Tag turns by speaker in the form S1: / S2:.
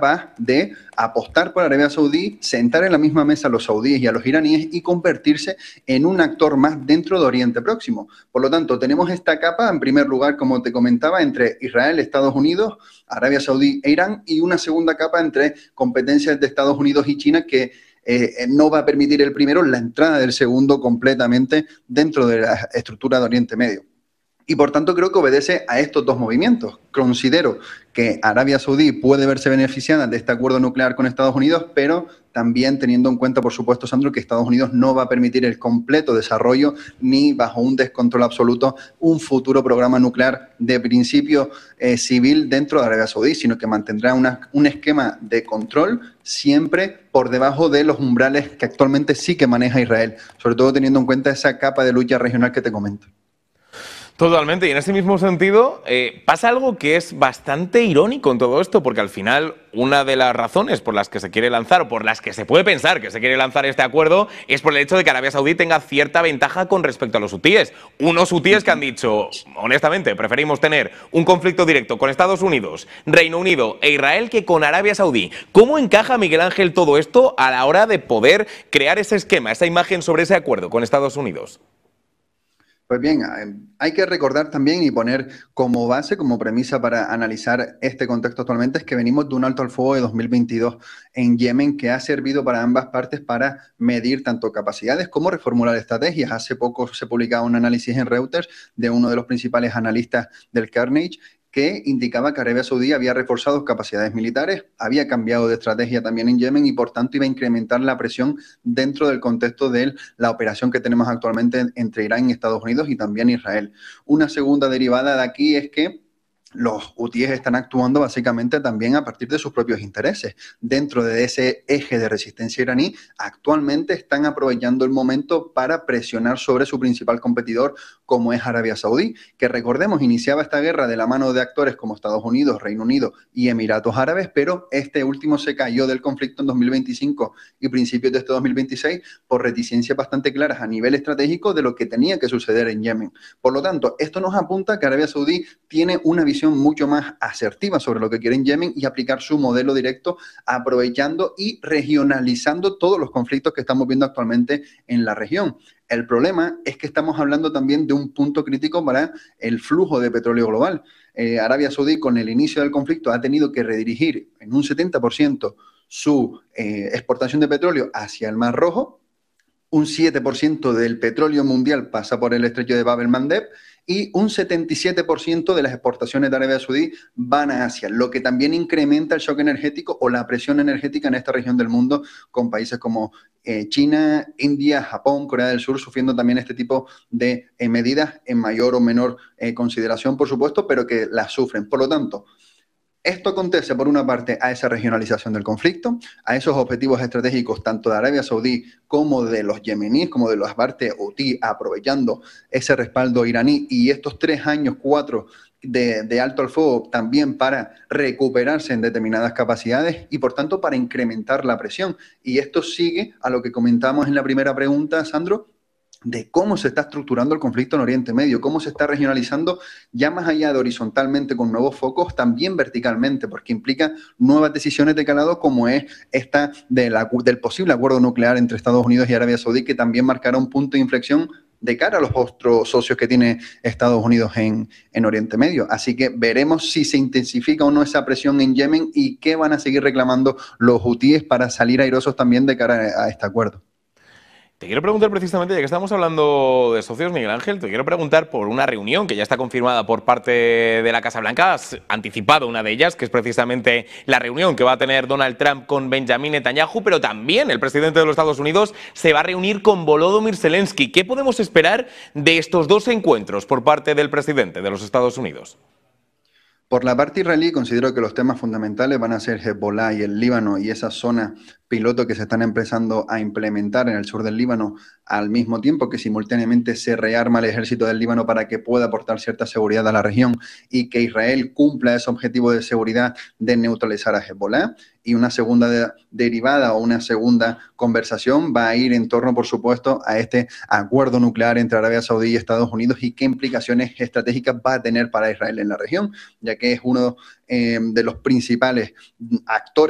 S1: capaz de apostar por Arabia Saudí, sentar en la misma mesa a los saudíes y a los iraníes y convertirse en un actor más dentro de Oriente Próximo. Por lo tanto, tenemos esta capa, en primer lugar, como te comentaba, entre Israel, Estados Unidos, Arabia Saudí e Irán, y una segunda capa entre competencias de Estados Unidos y China que no va a permitir el primero la entrada del segundo completamente dentro de la estructura de Oriente Medio. Y por tanto creo que obedece a estos dos movimientos. Considero que Arabia Saudí puede verse beneficiada de este acuerdo nuclear con Estados Unidos, pero también teniendo en cuenta, por supuesto, Sandro, que Estados Unidos no va a permitir el completo desarrollo ni bajo un descontrol absoluto un futuro programa nuclear de principio civil dentro de Arabia Saudí, sino que mantendrá un esquema de control siempre por debajo de los umbrales que actualmente sí que maneja Israel, sobre todo teniendo en cuenta esa capa de lucha regional que te comento.
S2: Totalmente, y en ese mismo sentido pasa algo que es bastante irónico en todo esto, porque al final una de las razones por las que se quiere lanzar, o por las que se puede pensar que se quiere lanzar este acuerdo, es por el hecho de que Arabia Saudí tenga cierta ventaja con respecto a los hutíes. Unos hutíes que han dicho, honestamente, preferimos tener un conflicto directo con Estados Unidos, Reino Unido e Israel que con Arabia Saudí. ¿Cómo encaja, Miguel Ángel, todo esto a la hora de poder crear ese esquema, esa imagen sobre ese acuerdo con Estados Unidos?
S1: Pues bien, hay que recordar también y poner como base, como premisa para analizar este contexto actualmente, es que venimos de un alto al fuego de 2022 en Yemen que ha servido para ambas partes para medir tanto capacidades como reformular estrategias. Hace poco se publicaba un análisis en Reuters de uno de los principales analistas del Carnage que indicaba que Arabia Saudí había reforzado capacidades militares, había cambiado de estrategia también en Yemen y por tanto iba a incrementar la presión dentro del contexto de la operación que tenemos actualmente entre Irán y Estados Unidos y también Israel. Una segunda derivada de aquí es que los hutíes están actuando básicamente también a partir de sus propios intereses. Dentro de ese eje de resistencia iraní, actualmente están aprovechando el momento para presionar sobre su principal competidor, como es Arabia Saudí, que recordemos, iniciaba esta guerra de la mano de actores como Estados Unidos, Reino Unido y Emiratos Árabes, pero este último se cayó del conflicto en 2025 y principios de este 2026 por reticencias bastante claras a nivel estratégico de lo que tenía que suceder en Yemen. Por lo tanto, esto nos apunta que Arabia Saudí tiene una visión mucho más asertiva sobre lo que quiere en Yemen y aplicar su modelo directo, aprovechando y regionalizando todos los conflictos que estamos viendo actualmente en la región. El problema es que estamos hablando también de un punto crítico para el flujo de petróleo global. Arabia Saudí, con el inicio del conflicto, ha tenido que redirigir en un 70% su exportación de petróleo hacia el Mar Rojo. Un 7% del petróleo mundial pasa por el estrecho de Bab el-Mandeb y un 77% de las exportaciones de Arabia Saudí van a Asia, lo que también incrementa el shock energético o la presión energética en esta región del mundo, con países como China, India, Japón, Corea del Sur, sufriendo también este tipo de medidas en mayor o menor consideración, por supuesto, pero que las sufren. Por lo tanto, esto acontece, por una parte, a esa regionalización del conflicto, a esos objetivos estratégicos tanto de Arabia Saudí como de los yemeníes, como de los partes hutí, aprovechando ese respaldo iraní y estos 3 años, 4 de alto al fuego también para recuperarse en determinadas capacidades y, por tanto, para incrementar la presión. Y esto sigue a lo que comentamos en la primera pregunta, Sandro, de cómo se está estructurando el conflicto en Oriente Medio, cómo se está regionalizando ya más allá de horizontalmente con nuevos focos, también verticalmente, porque implica nuevas decisiones de calado como es esta del posible acuerdo nuclear entre Estados Unidos y Arabia Saudí, que también marcará un punto de inflexión de cara a los otros socios que tiene Estados Unidos en Oriente Medio. Así que veremos si se intensifica o no esa presión en Yemen y qué van a seguir reclamando los hutíes para salir airosos también de cara a este acuerdo.
S2: Te quiero preguntar precisamente, ya que estamos hablando de socios, Miguel Ángel, te quiero preguntar por una reunión que ya está confirmada por parte de la Casa Blanca. Has anticipado una de ellas, que es precisamente la reunión que va a tener Donald Trump con Benjamin Netanyahu, pero también el presidente de los Estados Unidos se va a reunir con Volodymyr Zelensky. ¿Qué podemos esperar de estos dos encuentros por parte del presidente de los Estados Unidos?
S1: Por la parte israelí, considero que los temas fundamentales van a ser Hezbollah y el Líbano y esa zona piloto que se están empezando a implementar en el sur del Líbano, al mismo tiempo que simultáneamente se rearma el ejército del Líbano para que pueda aportar cierta seguridad a la región y que Israel cumpla ese objetivo de seguridad de neutralizar a Hezbollah. Y una segunda derivada o una segunda conversación va a ir en torno, por supuesto, a este acuerdo nuclear entre Arabia Saudí y Estados Unidos y qué implicaciones estratégicas va a tener para Israel en la región, ya que es uno de los principales actores